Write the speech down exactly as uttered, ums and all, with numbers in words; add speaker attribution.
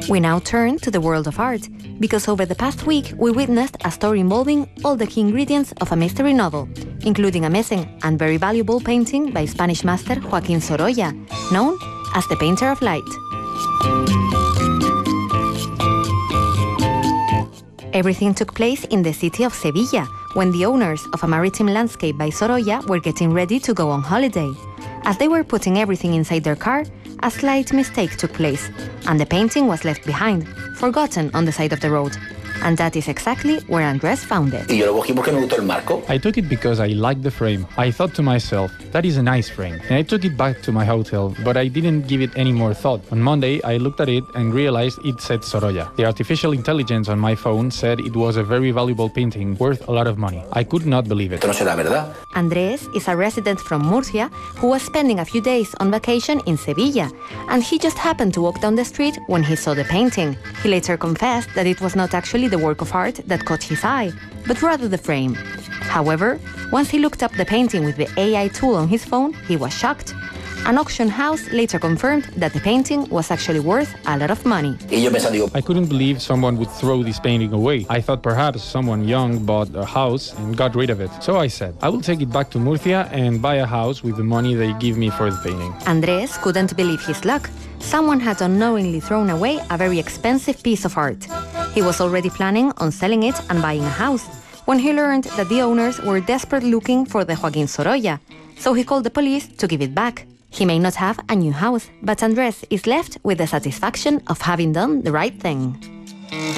Speaker 1: We now turn to the world of art, because over the past week we witnessed a story involving all the key ingredients of a mystery novel, including a missing and very valuable painting by Spanish master Joaquín Sorolla, known as the Painter of Light. Everything took place in the city of Sevilla, when the owners of a maritime landscape by Sorolla were getting ready to go on holiday. As they were putting everything inside their car, a slight mistake took place, and the painting was left behind, forgotten on the side of the road. And that is exactly where Andrés found it.
Speaker 2: I took it because I liked the frame. I thought to myself, that is a nice frame. And I took it back to my hotel, but I didn't give it any more thought. On Monday, I looked at it and realized it said Sorolla. The artificial intelligence on my phone said it was a very valuable painting worth a lot of money. I could not believe it.
Speaker 1: Andrés is a resident from Murcia who was spending a few days on vacation in Sevilla, and he just happened to walk down the street when he saw the painting. He later confessed that it was not actually the work of art that caught his eye, but rather the frame. However, once he looked up the painting with the A I tool on his phone, he was shocked. An auction house later confirmed that the painting was actually worth a lot of money.
Speaker 2: I couldn't believe someone would throw this painting away. I thought perhaps someone young bought a house and got rid of it. So I said, I will take it back to Murcia and buy a house with the money they give me for the painting.
Speaker 1: Andrés couldn't believe his luck. Someone had unknowingly thrown away a very expensive piece of art. He was already planning on selling it and buying a house, when he learned that the owners were desperately looking for the Joaquín Sorolla. So he called the police to give it back. He may not have a new house, but Andrés is left with the satisfaction of having done the right thing.